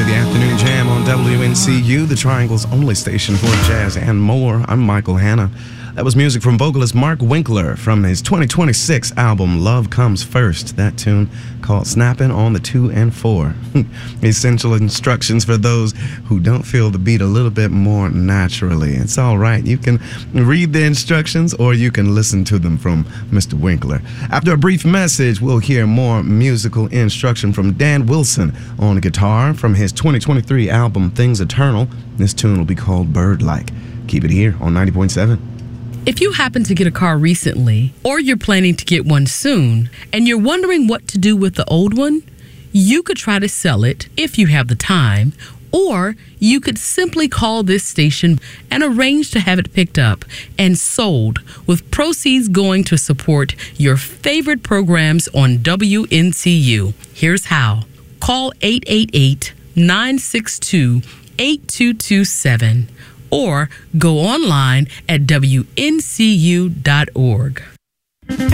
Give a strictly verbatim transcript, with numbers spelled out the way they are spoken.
the Afternoon Jam on W N C U, the Triangle's only station for jazz and more. I'm Michael Hanna. That was music from vocalist Mark Winkler from his twenty twenty-six album Love Comes First. That tune called Snappin' on the two and four. Essential instructions for those who don't feel the beat a little bit more naturally. It's all right. You can read the instructions or you can listen to them from Mister Winkler. After a brief message, we'll hear more musical instruction from Dan Wilson on guitar from his twenty twenty-three album Things Eternal. This tune will be called Bird-Like. Keep it here on ninety point seven. If you happen to get a car recently, or you're planning to get one soon, and you're wondering what to do with the old one, you could try to sell it if you have the time, or you could simply call this station and arrange to have it picked up and sold, with proceeds going to support your favorite programs on W N C U. Here's how. Call eight eight eight, nine six two, eight two two seven or go online at W N C U dot org.